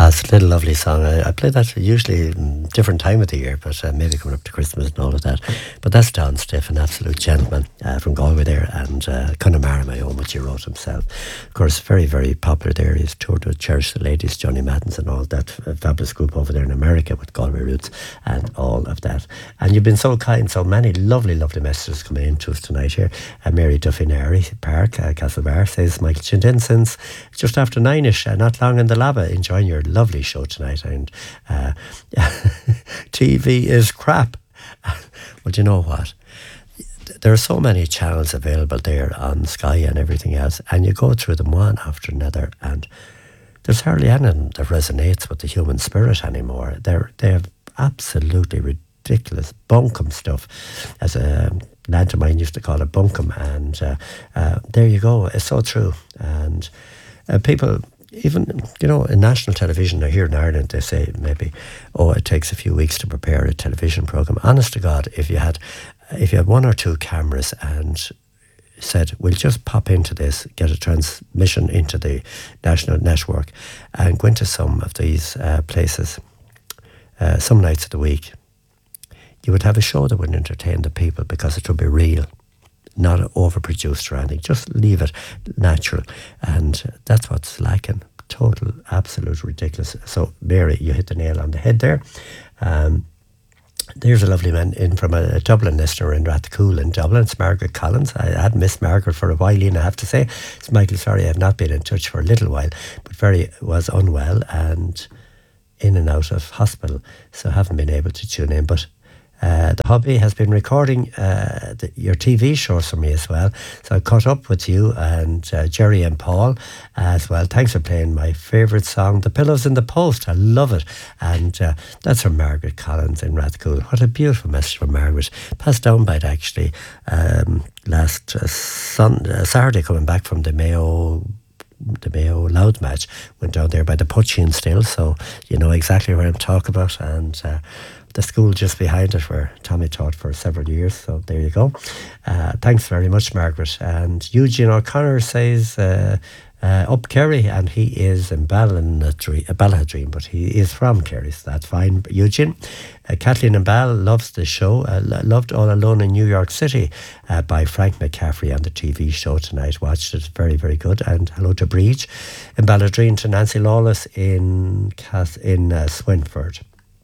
it's a little lovely song. I play that usually different time of the year, but maybe coming up to Christmas and all of that. But that's Don Stiff, an absolute gentleman from Galway there, and Connemara, my own, which he wrote himself. Of course, very, very popular there. He's toured with Cherish the Ladies, Johnny Maddens and all that fabulous group over there in America with Galway roots and all of that. And you've been so kind, so many lovely, lovely messages coming in to us tonight here. Mary Duffy Nary Park, Castlebar, says Michael Chintin since just after 9ish, not long in the lava, enjoying your lovely show tonight. And TV is crap. Well, do you know what? There are so many channels available there on Sky and everything else, and you go through them one after another, and there's hardly anything that resonates with the human spirit anymore. They have absolutely ridiculous bunkum stuff, as a lad of mine used to call it bunkum, and there you go. It's so true. And people, even, you know, in national television or here in Ireland, they say maybe, oh, it takes a few weeks to prepare a television programme. Honest to God, if you had one or two cameras and said, we'll just pop into this, get a transmission into the national network and go into some of these places some nights of the week, you would have a show that would entertain the people because it would be real, not overproduced or anything. Just leave it natural. And that's what's lacking. Total, absolute ridiculous. So, Mary, you hit the nail on the head there. There's a lovely man in from a Dublin listener in Rathcoole in Dublin. It's Margaret Collins. I had missed Margaret for a while, Ian, I have to say. It's Michael, sorry, I have not been in touch for a little while, but was unwell and in and out of hospital, so haven't been able to tune in. But the hubby has been recording your TV shows for me as well. So I caught up with you and Jerry and Paul as well. Thanks for playing my favourite song, The Pillows in the Post. I love it. And that's from Margaret Collins in Rathcoole. What a beautiful message from Margaret. Passed down by it actually last Saturday, coming back from the Mayo Loud match. Went down there by the Puchin still, so you know exactly where I'm talking about. And the school just behind it where Tommy taught for several years, so there you go. Thanks very much, Margaret. And Eugene O'Connor says up Kerry, and he is in Ballahadreen, but he is from Kerry, so that's fine. Eugene. Kathleen and Ball loves the show, loved All Alone in New York City by Frank McCaffrey on the TV show tonight. Watched it, very, very good. And hello to Breach in Balladreen, to Nancy Lawless in Swinford.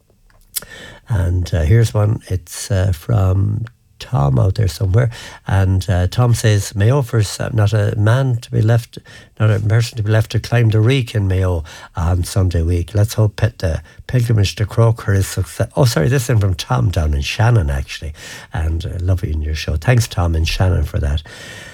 And here's one, it's from Tom out there somewhere, and Tom says Mayo offers not a person to be left to climb the reek in Mayo on Sunday week. Let's hope the pilgrimage to Croker is success. Oh, sorry, this is from Tom down in Shannon actually, and lovely in your show. Thanks, Tom in Shannon, for that.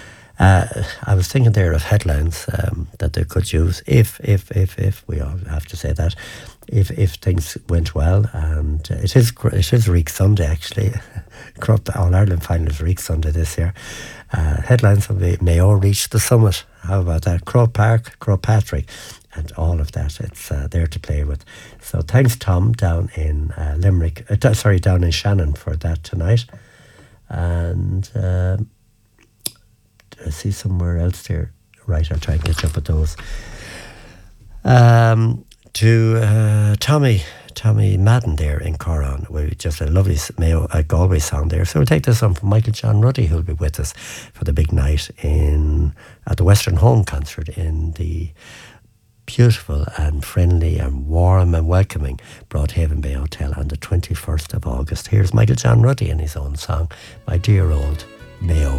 I was thinking there of headlines that they could use if we all have to say that, if things went well, and it is Reek Sunday actually. All Ireland final is Reek Sunday this year. Headlines will be Mayo reached the summit. How about that? Croke Park, Croke Patrick, and all of that. It's there to play with. So thanks, Tom, down in Limerick. Down in Shannon for that tonight. And I see somewhere else there. Right, I'll try and catch up with those. To Tommy Madden there in Corran, with just a lovely Galway song there. So we'll take this on from Michael John Ruddy, who'll be with us for the big night at the Western Home concert in the beautiful and friendly and warm and welcoming Broadhaven Bay Hotel on the 21st of August. Here's Michael John Ruddy in his own song, My Dear Old Mayo.